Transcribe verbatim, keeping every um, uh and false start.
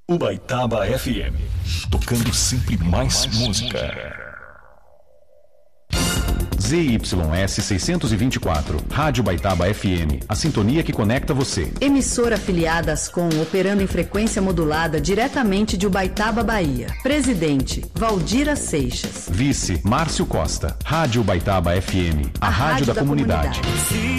Ubaitaba F M, tocando sempre mais música. Z Y S seiscentos e vinte e quatro, Rádio Ubaitaba F M, a sintonia que conecta você. Emissora afiliada ASCOM, operando em frequência modulada diretamente de Ubaitaba, Bahia. Presidente, Valdira Seixas. Vice, Márcio Costa. Rádio Ubaitaba F M, a, a rádio, rádio da, da comunidade. comunidade.